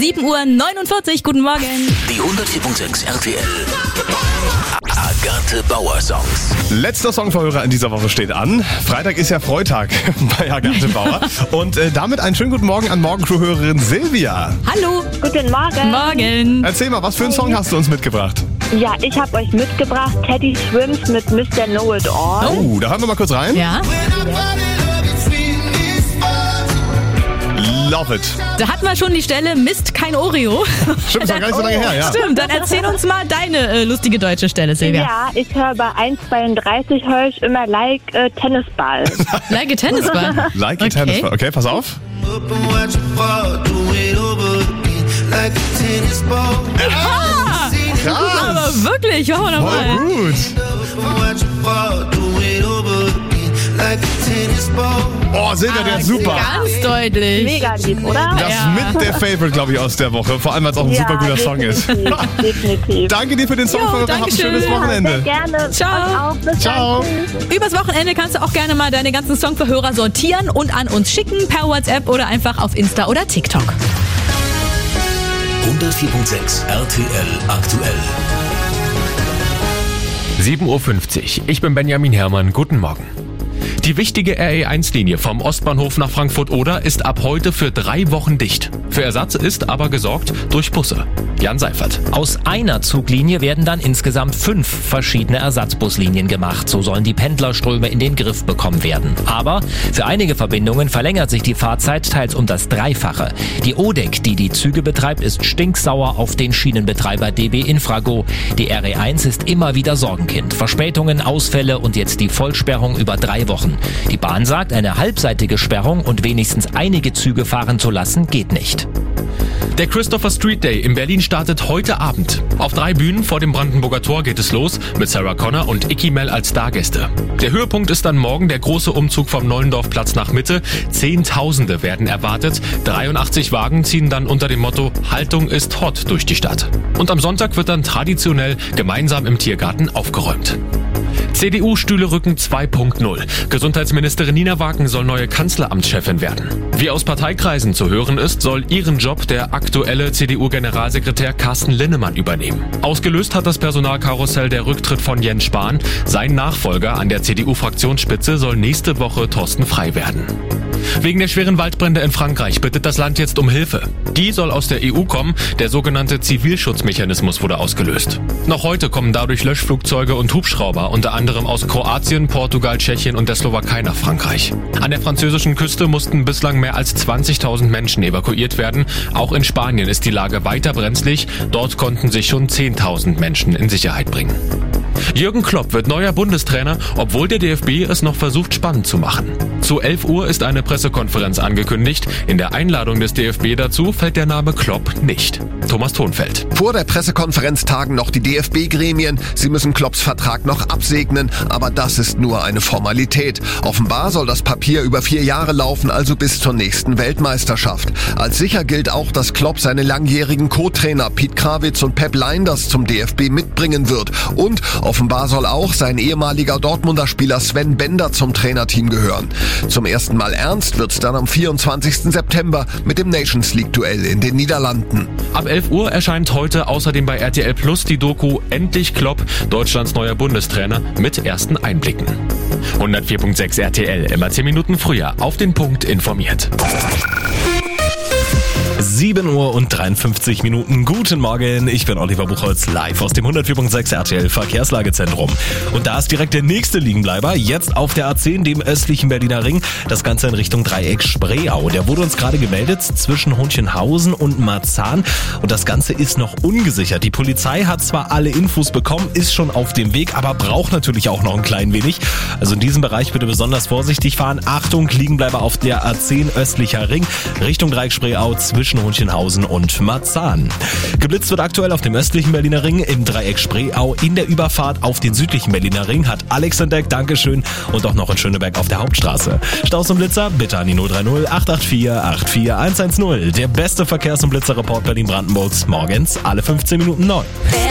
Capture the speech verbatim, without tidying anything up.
sieben Uhr neunundvierzig. Guten Morgen. Die hundertvier Komma sechs R T L Agathe Bauer Songs. Letzter Songverhörer in dieser Woche steht an. Freitag ist ja Freitag bei Agathe Bauer. Und äh, damit einen schönen guten Morgen an Morgencrew-Hörerin Silvia. Hallo. Guten Morgen. Morgen. Erzähl mal, was für einen Song hast du uns mitgebracht? Ja, ich habe euch mitgebracht Teddy Swims mit Mister Know It All. Oh, da hören wir mal kurz rein. Ja. Love it. Da hatten wir schon die Stelle Mist, kein Oreo. Stimmt, ist noch gar nicht so lange her, ja. Stimmt, dann erzähl uns mal deine äh, lustige deutsche Stelle, Silvia. Ja, ich höre bei eins zweiunddreißig höre ich immer like äh, Tennisball. Like a Tennisball. Like a Okay. Tennisball. Okay, pass auf. Ah, Krass. aber wirklich, machen wir Voll nochmal. gut. Oh, Silvia, der ist super. Ganz deutlich. Mega lieb, oder? Das Ja. ist mit der Favorite, glaube ich, aus der Woche. Vor allem, weil es auch ein super guter Song ist. definitiv, definitiv. Danke dir für den Songverhörer. Hab ein Dankeschön. schönes Sehr Wochenende. gerne. Ciao. Euch auch. Bis Ciao. dann. Tschüss. Übers Wochenende kannst du auch gerne mal deine ganzen Songverhörer sortieren und an uns schicken per WhatsApp oder einfach auf Insta oder TikTok. hundertvier Komma sechs R T L aktuell. sieben Uhr fünfzig. Ich bin Benjamin Herrmann. Guten Morgen. Die wichtige R E eins Linie vom Ostbahnhof nach Frankfurt-Oder ist ab heute für drei Wochen dicht. Für Ersatz ist aber gesorgt durch Busse. Jan Seifert. Aus einer Zuglinie werden dann insgesamt fünf verschiedene Ersatzbuslinien gemacht. So sollen die Pendlerströme in den Griff bekommen werden. Aber für einige Verbindungen verlängert sich die Fahrzeit teils um das Dreifache. Die O D E C, die die Züge betreibt, ist stinksauer auf den Schienenbetreiber D B Infrago. Die R E eins ist immer wieder Sorgenkind. Verspätungen, Ausfälle und jetzt die Vollsperrung über drei Wochen. Die Bahn sagt, eine halbseitige Sperrung und wenigstens einige Züge fahren zu lassen, geht nicht. Der Christopher Street Day in Berlin startet heute Abend. Auf drei Bühnen vor dem Brandenburger Tor geht es los mit Sarah Connor und Icky Mel als Stargäste. Der Höhepunkt ist dann morgen der große Umzug vom Neulendorfplatz nach Mitte. Zehntausende werden erwartet. dreiundachtzig Wagen ziehen dann unter dem Motto Haltung ist hot durch die Stadt. Und am Sonntag wird dann traditionell gemeinsam im Tiergarten aufgeräumt. C D U-Stühlerücken zwei Punkt null. Gesundheitsministerin Nina Wagen soll neue Kanzleramtschefin werden. Wie aus Parteikreisen zu hören ist, soll ihren Job der aktuelle C D U-Generalsekretär Carsten Linnemann übernehmen. Ausgelöst hat das Personalkarussell der Rücktritt von Jens Spahn. Sein Nachfolger an der C D U-Fraktionsspitze soll nächste Woche Thorsten Frey werden. Wegen der schweren Waldbrände in Frankreich bittet das Land jetzt um Hilfe. Die soll aus der E U kommen. Der sogenannte Zivilschutzmechanismus wurde ausgelöst. Noch heute kommen dadurch Löschflugzeuge und Hubschrauber, unter anderem aus Kroatien, Portugal, Tschechien und der Slowakei nach Frankreich. An der französischen Küste mussten bislang mehr als zwanzigtausend Menschen evakuiert werden. Auch in Spanien ist die Lage weiter brenzlig. Dort konnten sich schon zehntausend Menschen in Sicherheit bringen. Jürgen Klopp wird neuer Bundestrainer, obwohl der D F B es noch versucht spannend zu machen. Zu elf Uhr ist eine Pressekonferenz angekündigt. In der Einladung des D F B dazu fällt der Name Klopp nicht. Thomas Thonfeld. Vor der Pressekonferenz tagen noch die D F B-Gremien. Sie müssen Klopps Vertrag noch absegnen, aber das ist nur eine Formalität. Offenbar soll das Papier über vier Jahre laufen, also bis zur nächsten Weltmeisterschaft. Als sicher gilt auch, dass Klopp seine langjährigen Co-Trainer Piet Krawitz und Pep Lijnders zum D F B mitbringen wird. Und offenbar soll auch sein ehemaliger Dortmunder Spieler Sven Bender zum Trainerteam gehören. Zum ersten Mal ernst wird's dann am vierundzwanzigsten September mit dem Nations League-Duell in den Niederlanden. Ab elf Uhr erscheint heute außerdem bei R T L Plus die Doku Endlich Klopp, Deutschlands neuer Bundestrainer, mit ersten Einblicken. hundertvier Komma sechs R T L, immer zehn Minuten früher, auf den Punkt informiert. sieben Uhr und dreiundfünfzig Minuten. Guten Morgen, ich bin Oliver Buchholz, live aus dem hundertvier Komma sechs R T L Verkehrslagezentrum. Und da ist direkt der nächste Liegenbleiber, jetzt auf der A zehn, dem östlichen Berliner Ring. Das Ganze in Richtung Dreieck Spreeau. Der wurde uns gerade gemeldet zwischen Honchenhausen und Marzahn. Und das Ganze ist noch ungesichert. Die Polizei hat zwar alle Infos bekommen, ist schon auf dem Weg, aber braucht natürlich auch noch ein klein wenig. Also in diesem Bereich bitte besonders vorsichtig fahren. Achtung, Liegenbleiber auf der A zehn östlicher Ring, Richtung Dreieck Spreeau zwischen Honchenhausen und Marzahn. Geblitzt wird aktuell auf dem östlichen Berliner Ring, im Dreieck Spreeau. In der Überfahrt auf den südlichen Berliner Ring hat Alex entdeckt, Dankeschön. Und auch noch in Schöneberg auf der Hauptstraße. Staus und Blitzer, bitte an die null drei null acht acht vier acht vier eins eins null. Der beste Verkehrs- und Blitzerreport Berlin-Brandenburgs, morgens alle fünfzehn Minuten neu.